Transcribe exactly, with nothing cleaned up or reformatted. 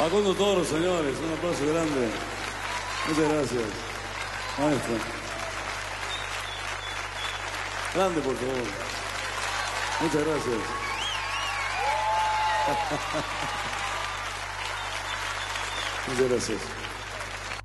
Facundo Toro, señores, un aplauso grande. Muchas gracias, maestro. Grande, por favor. Muchas gracias. Muchas gracias.